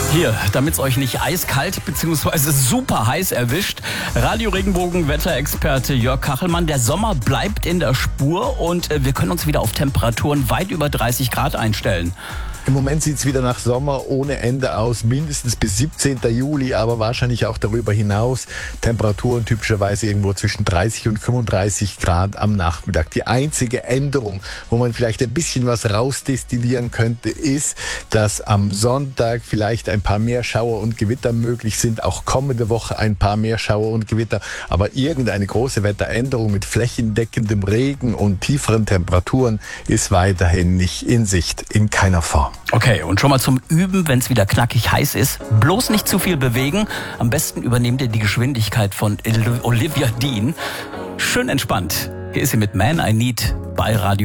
Hier, damit es euch nicht eiskalt bzw. super heiß erwischt, Radio Regenbogen Wetterexperte Jörg Kachelmann. Der Sommer bleibt in der Spur und wir können uns wieder auf Temperaturen weit über 30 Grad einstellen. Im Moment sieht es wieder nach Sommer ohne Ende aus, mindestens bis 17. Juli, aber wahrscheinlich auch darüber hinaus. Temperaturen typischerweise irgendwo zwischen 30 und 35 Grad am Nachmittag. Die einzige Änderung, wo man vielleicht ein bisschen was rausdestillieren könnte, ist, dass am Sonntag vielleicht ein paar mehr Schauer und Gewitter möglich sind. Auch kommende Woche ein paar mehr Schauer und Gewitter. Aber irgendeine große Wetteränderung mit flächendeckendem Regen und tieferen Temperaturen ist weiterhin nicht in Sicht, in keiner Form. Okay, und schon mal zum Üben, wenn es wieder knackig heiß ist, bloß nicht zu viel bewegen. Am besten übernehmt ihr die Geschwindigkeit von Olivia Dean. Schön entspannt. Hier ist sie mit Man I Need bei Radio